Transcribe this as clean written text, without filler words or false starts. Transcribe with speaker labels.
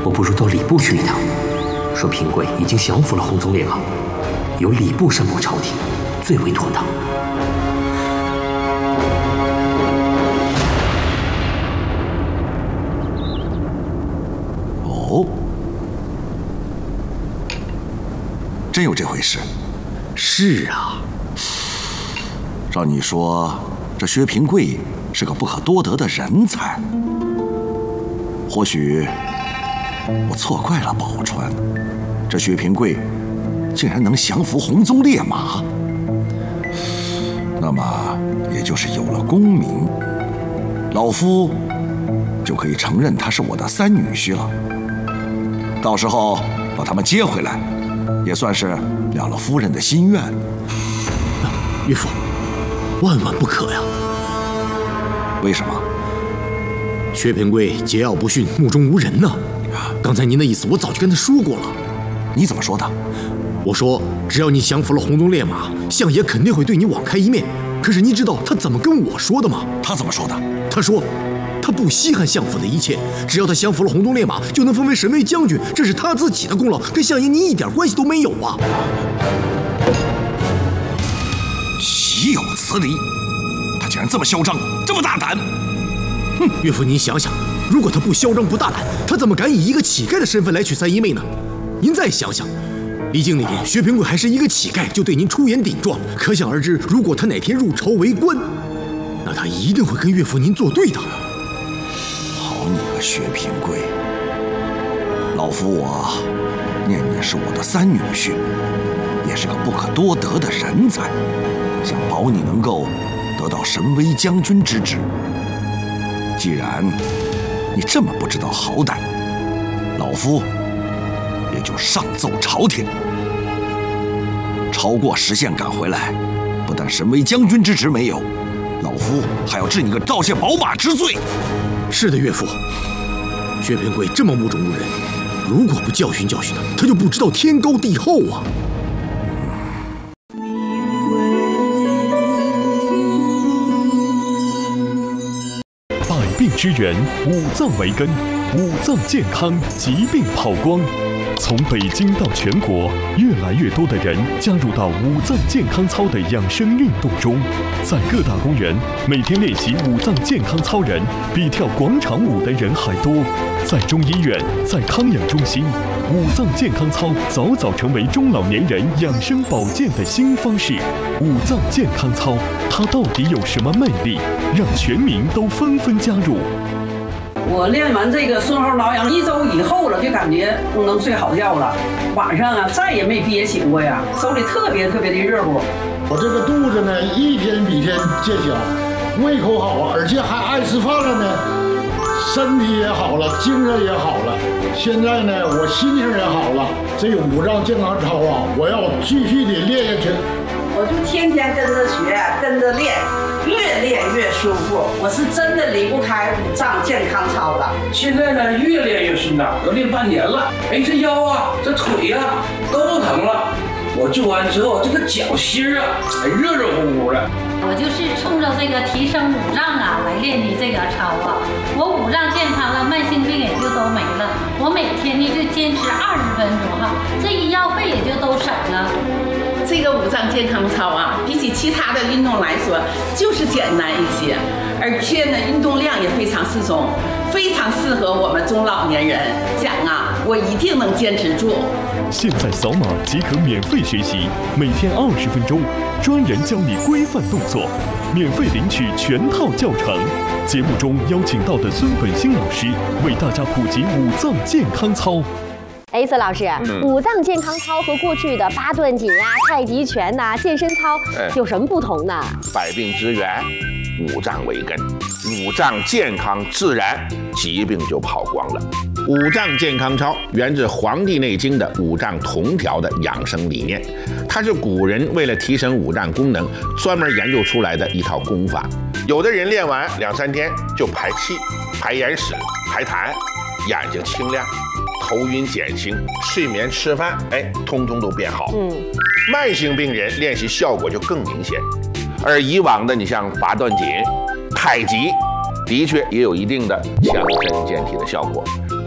Speaker 1: 我不如到礼部去一趟，说平贵已经降服了红宗烈马，由礼部申报朝廷，最为妥当。
Speaker 2: 哦，真有这回事？
Speaker 1: 是啊。
Speaker 2: 照你说，这薛平贵是个不可多得的人才。或许我错怪了宝钏，这薛平贵竟然能降服红宗烈马，那么也就是有了功名，老夫就可以承认他是我的三女婿了。到时候把他们接回来，也算是了了夫人的心愿。
Speaker 1: 岳父，万万不可呀！
Speaker 2: 为什么？
Speaker 1: 薛平贵桀骜不驯，目中无人呢。刚才您的意思我早就跟他说过了。
Speaker 2: 你怎么说的？
Speaker 1: 我说，只要你降服了红宗烈马，相爷肯定会对你网开一面。可是你知道他怎么跟我说的吗？
Speaker 2: 他怎么说的？
Speaker 1: 他说，他不稀罕相府的一切，只要他降服了红宗烈马，就能封为神威将军，这是他自己的功劳，跟相爷你一点关系都没有啊！
Speaker 2: 岂有此理！他竟然这么嚣张，这么大胆！
Speaker 1: 哼，岳父您想想，如果他不嚣张不大胆，他怎么敢以一个乞丐的身份来娶三姨妹呢？您再想想，离京那天薛平贵还是一个乞丐，就对您出言顶撞，可想而知，如果他哪天入朝为官，那他一定会跟岳父您作对的。
Speaker 2: 好你个薛平贵，老夫我念你是我的三女婿，也是个不可多得的人才，想保你能够得到神威将军之职。既然你这么不知道好歹，老夫也就上奏朝廷，超过时限赶回来，不但神威将军之职没有，老夫还要治你个盗窃宝马之罪。
Speaker 1: 是的，岳父，薛平贵这么目中无人，如果不教训教训他，他就不知道天高地厚啊。
Speaker 3: 百病之源，五脏为根，五脏健康，疾病跑光。从北京到全国，越来越多的人加入到五脏健康操的养生运动中。在各大公园，每天练习五脏健康操人比跳广场舞的人还多。在中医院，在康养中心，五脏健康操早早成为中老年人养生保健的新方式。五脏健康操，它到底有什么魅力，让全民都纷纷加入？
Speaker 4: 我练完这个顺后挠痒1周以后了，就感觉能睡好觉了，晚上啊再也没憋醒过呀，手里特别的热乎。
Speaker 5: 我这个肚子呢，一天比一天见小，胃口好，而且还爱吃饭了呢，身体也好了，精神也好了。现在呢，我心情也好了。这五脏健康操啊，我要继续的练下去。
Speaker 6: 我就天天跟着学，跟着练。越练越舒服，我是真的离不开五脏健康操了。
Speaker 7: 现在呢，越练越顺当，都练半年了。哎，这腰啊，这腿呀、都不疼了。我做完之后，这个脚心啊，还热乎乎的。
Speaker 8: 我就是冲着这个提升五脏啊来练的这个操啊。我五脏健康了，慢性病也就都没了。我每天呢就坚持20分钟哈，这医药费也就都省了。
Speaker 9: 这个五脏健康操啊，比起其他的运动来说，就是简单一些，而且呢，运动量也非常适中，非常适合我们中老年人。讲啊，我一定能坚持住。
Speaker 3: 现在扫码即可免费学习，每天20分钟，专人教你规范动作，免费领取全套教程。节目中邀请到的孙本兴老师为大家普及五脏健康操。
Speaker 10: 哎，孙老师，五脏健康操和过去的八段锦啊、太极拳呐、健身操有什么不同呢？
Speaker 11: 百病之源，五脏为根，五脏健康自然疾病就跑光了。五脏健康操源自《黄帝内经》的五脏同调的养生理念，它是古人为了提升五脏功能专门研究出来的一套功法。有的人练完2、3天就排气、排眼屎、排痰，眼睛清亮。头晕减轻，睡眠吃饭，通通都变好。慢性病人练习效果就更明显。而以往的你像八段锦、太极，的确也有一定的强身健体的效果。